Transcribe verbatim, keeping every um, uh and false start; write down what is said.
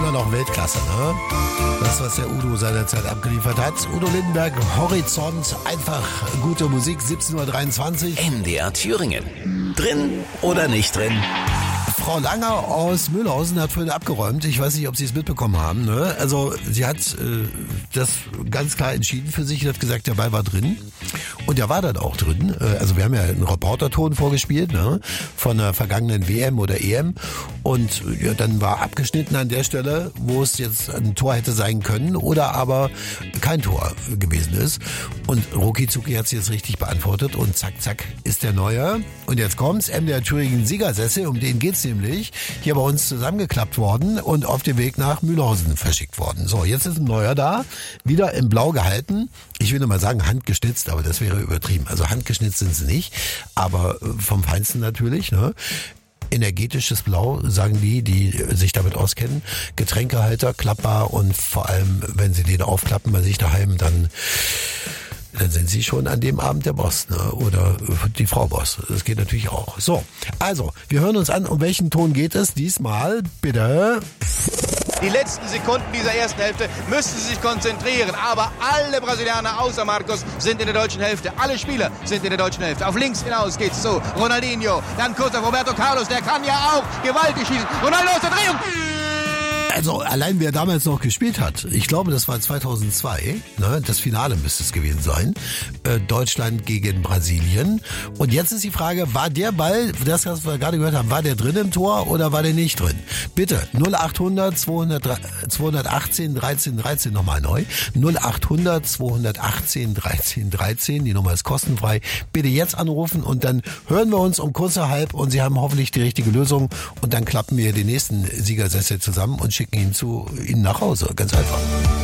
immer noch Weltklasse, ne? Das, was der Udo seinerzeit abgeliefert hat. Udo Lindenberg, Horizont, einfach gute Musik, siebzehn Uhr dreiundzwanzig. M D R Thüringen. Drin oder nicht drin? Frau Langer aus Mühlhausen hat vorhin abgeräumt. Ich weiß nicht, ob Sie es mitbekommen haben. Ne? Also sie hat äh, das ganz klar entschieden für sich und hat gesagt, der Ball war drin. Und der war dann auch drin. Also wir haben ja einen Reporterton vorgespielt, ne? Von der vergangenen W M oder E M. Und ja, dann war abgeschnitten an der Stelle, wo es jetzt ein Tor hätte sein können oder aber kein Tor gewesen ist. Und Rucki Zucki hat es jetzt richtig beantwortet und zack, zack ist der Neue. Und jetzt kommt's, M D R Thüringen Siegersessel, um den geht's nämlich. Hier bei uns zusammengeklappt worden und auf dem Weg nach Mühlhausen verschickt worden. So, jetzt ist ein Neuer da, wieder in Blau gehalten. Ich will nur mal sagen, handgeschnitzt, aber das wäre übertrieben. Also handgeschnitzt sind sie nicht, aber vom Feinsten natürlich, ne? Energetisches Blau, sagen die, die sich damit auskennen. Getränkehalter, klappbar und vor allem, wenn sie den aufklappen bei sich daheim, dann dann sind sie schon an dem Abend der Boss, ne? Oder die Frau Boss. Das geht natürlich auch. So, also, wir hören uns an, um welchen Ton geht es diesmal, bitte. Die letzten Sekunden dieser ersten Hälfte müssen sie sich konzentrieren. Aber alle Brasilianer außer Marcos sind in der deutschen Hälfte. Alle Spieler sind in der deutschen Hälfte. Auf links hinaus geht's zu. Ronaldinho, dann kurz auf Roberto Carlos. Der kann ja auch gewaltig schießen. Ronaldo aus der Drehung. Also allein wer damals noch gespielt hat, ich glaube, das war zweitausendzwei, ne, das Finale müsste es gewesen sein, äh, Deutschland gegen Brasilien. Und jetzt ist die Frage, war der Ball, das was wir gerade gehört haben, war der drin im Tor oder war der nicht drin? Bitte, null achthundert zweihundertachtzehn dreizehn dreizehn nochmal neu, null achthundert zweihundertachtzehn dreizehn dreizehn, die Nummer ist kostenfrei. Bitte jetzt anrufen und dann hören wir uns um kurz nach halb und Sie haben hoffentlich die richtige Lösung und dann klappen wir den nächsten Siegersessel zusammen und schicken ihn zu Ihnen nach Hause. Ganz einfach.